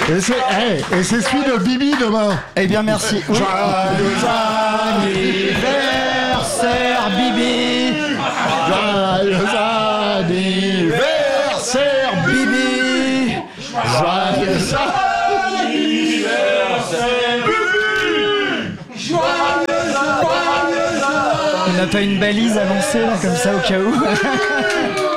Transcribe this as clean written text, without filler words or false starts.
Et c'est celui de Bibi demain. Eh bien, merci. Oui. Joyeux anniversaire, Bibi. Joyeux anniversaire, Bibi. Joyeux anniversaire, Bibi. On n'a pas une balise à lancer là comme ça au cas où.